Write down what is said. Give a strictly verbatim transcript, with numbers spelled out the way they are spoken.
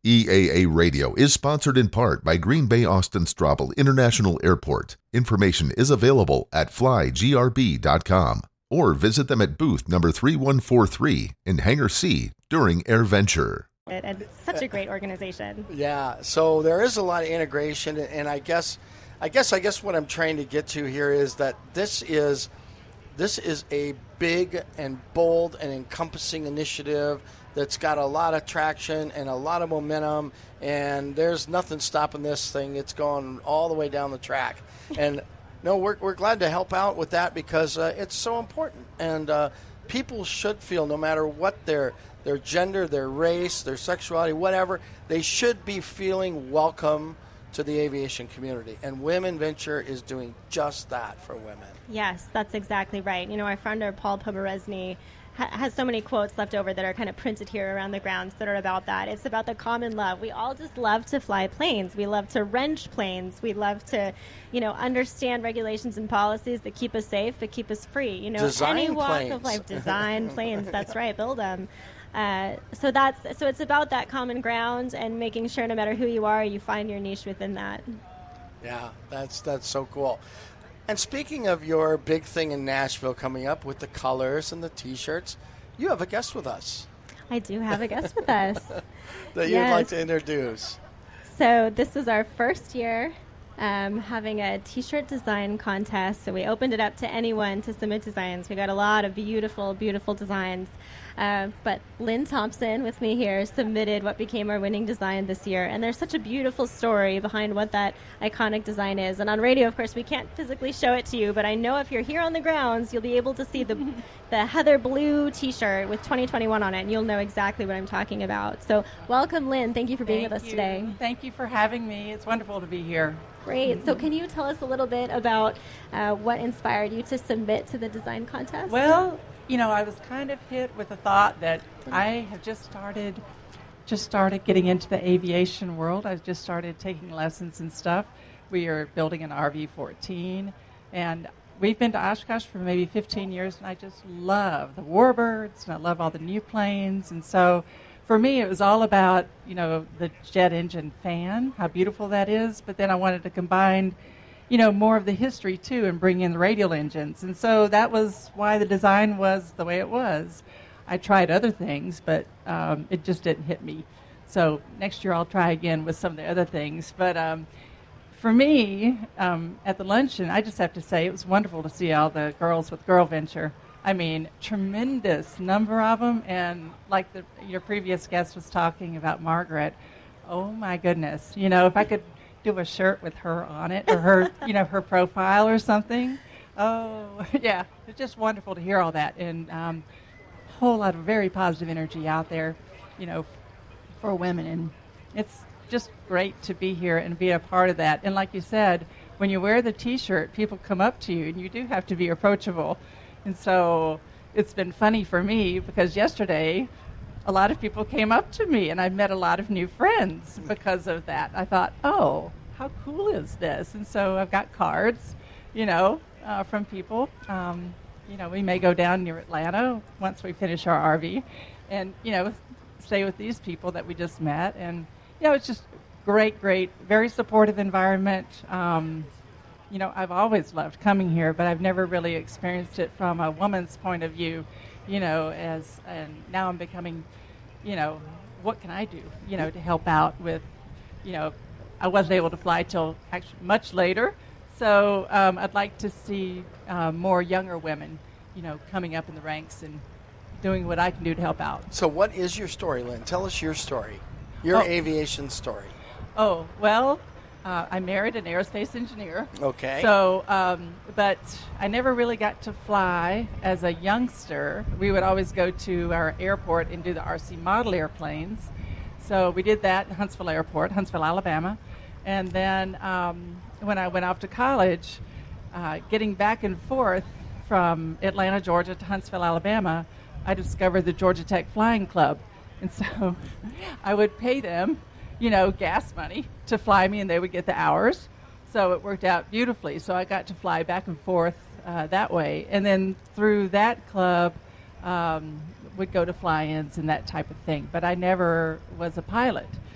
E A A Radio is sponsored in part by Green Bay Austin Straubel International Airport. Information is available at fly g r b dot com or visit them at booth number three one four three in Hangar C during AirVenture. And such a great organization. Yeah, so there is a lot of integration, and I guess, I guess, I guess what I'm trying to get to here is that this is, this is a big and bold and encompassing initiative that's got a lot of traction and a lot of momentum, and there's nothing stopping this thing. It's going all the way down the track, and no, we're we're glad to help out with that because uh, it's so important, and uh, people should feel, no matter what their their gender, their race, their sexuality, whatever, they should be feeling welcome to the aviation community. And Women Venture is doing just that for women. Yes, that's exactly right. You know, our founder, Paul Poborezny, ha- has so many quotes left over that are kind of printed here around the grounds that are about that. It's about the common love. We all just love to fly planes. We love to wrench planes. We love to, you know, understand regulations and policies that keep us safe, but keep us free. You know, design any walk planes. of life, design planes. That's right, build them. Uh, so that's so it's about that common ground and making sure no matter who you are, you find your niche within that. Yeah, that's that's so cool. And speaking of your big thing in Nashville coming up with the colors and the T-shirts, you have a guest with us. I do have a guest with us. that Yes. you'd like to introduce. So this was our first year um, having a T-shirt design contest. So we opened it up to anyone to submit designs. We got a lot of beautiful, beautiful designs. Uh, but Lynn Thompson, with me here, submitted what became our winning design this year. And there's such a beautiful story behind what that iconic design is. And on radio, of course, we can't physically show it to you, but I know if you're here on the grounds, you'll be able to see the the heather blue T-shirt with twenty twenty-one on it, and you'll know exactly what I'm talking about. So welcome, Lynn. Thank you for being Thank with us you. today. Thank you for having me. It's wonderful to be here. Great. So can you tell us a little bit about uh, what inspired you to submit to the design contest? Well, you know, I was kind of hit with the thought that I have just started just started getting into the aviation world. I've just started taking lessons and stuff. We are building an R V fourteen, and we've been to Oshkosh for maybe fifteen years, and I just love the warbirds, and I love all the new planes. And so for me, it was all about, you know, the jet engine fan, how beautiful that is, but then I wanted to combine, you know, more of the history, too, and bring in the radial engines. And so that was why the design was the way it was. I tried other things, but um, it just didn't hit me. So next year I'll try again with some of the other things. But um, for me, um, at the luncheon, I just have to say it was wonderful to see all the girls with Girl Venture. I mean, tremendous number of them. And like the, your previous guest was talking about Margaret, oh, my goodness. You know, if I could do a shirt with her on it, or her, you know, her profile or something. Oh, yeah, it's just wonderful to hear all that, and um, a whole lot of very positive energy out there, you know, for women, and it's just great to be here and be a part of that. And like you said, when you wear the T-shirt, people come up to you, and you do have to be approachable. And so it's been funny for me because yesterday, a lot of people came up to me, and I met a lot of new friends because of that. I thought, oh, how cool is this? And so I've got cards, you know, uh, from people. Um, you know, we may go down near Atlanta once we finish our R V and, you know, stay with these people that we just met. And, you know, it's just great, great, very supportive environment. Um, you know, I've always loved coming here, but I've never really experienced it from a woman's point of view, you know, as, and now I'm becoming, you know, what can I do, you know, to help out with, you know, I wasn't able to fly till actually much later. So um, I'd like to see uh, more younger women, you know, coming up in the ranks and doing what I can do to help out. So what is your story, Lynn? Tell us your story, your Oh. aviation story. Oh, well, uh, I married an aerospace engineer. Okay. So, um, but I never really got to fly as a youngster. We would always go to our airport and do the R C model airplanes. So we did that at Huntsville Airport, Huntsville, Alabama. And then um, when I went off to college, uh, getting back and forth from Atlanta, Georgia to Huntsville, Alabama, I discovered the Georgia Tech Flying Club. And so I would pay them, you know, gas money to fly me, and they would get the hours. So it worked out beautifully. So I got to fly back and forth uh, that way. And then through that club, um, would go to fly-ins and that type of thing. But I never was a pilot.